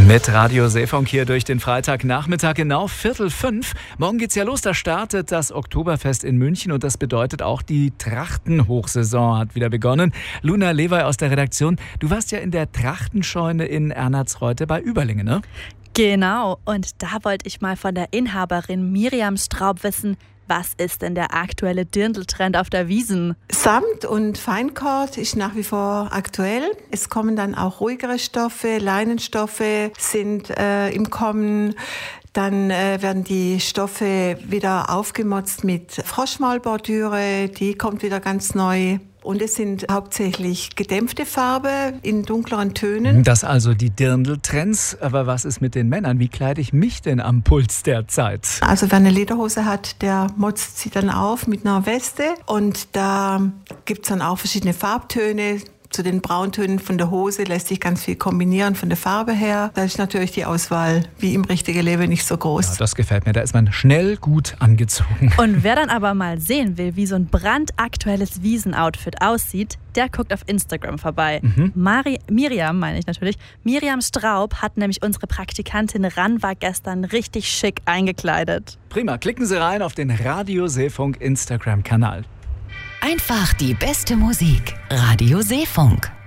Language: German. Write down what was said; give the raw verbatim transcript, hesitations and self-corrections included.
Mit Radio Seefunk hier durch den Freitagnachmittag, genau Viertel fünf. Morgen geht's ja los, da startet das Oktoberfest in München und das bedeutet auch, die Trachtenhochsaison hat wieder begonnen. Luna Lewey aus der Redaktion, du warst ja in der Trachtenscheune in Ernatzreuth bei Überlingen, ne? Genau, und da wollte ich mal von der Inhaberin Miriam Straub wissen, was ist denn der aktuelle Dirndl-Trend auf der Wiesn? Samt und Feinkord ist nach wie vor aktuell. Es kommen dann auch ruhigere Stoffe, Leinenstoffe sind äh, im Kommen. Dann äh, werden die Stoffe wieder aufgemotzt mit Froschmaulbordüre, die kommt wieder ganz neu. Und es sind hauptsächlich gedämpfte Farbe in dunkleren Tönen. Das also die Dirndl-Trends. Aber was ist mit den Männern? Wie kleide ich mich denn am Puls der Zeit? Also wer eine Lederhose hat, der motzt sie dann auf mit einer Weste. Und da gibt es dann auch verschiedene Farbtöne. Zu den Brauntönen von der Hose lässt sich ganz viel kombinieren von der Farbe her. Da ist natürlich die Auswahl wie im richtigen Leben nicht so groß. Ja, das gefällt mir. Da ist man schnell gut angezogen. Und wer dann aber mal sehen will, wie so ein brandaktuelles Wiesenoutfit aussieht, der guckt auf Instagram vorbei. Mhm. Mari- Miriam, meine ich natürlich, Miriam Straub hat nämlich unsere Praktikantin Ranwa gestern richtig schick eingekleidet. Prima, klicken Sie rein auf den Radio Seefunk Instagram-Kanal. Einfach die beste Musik. Radio Seefunk.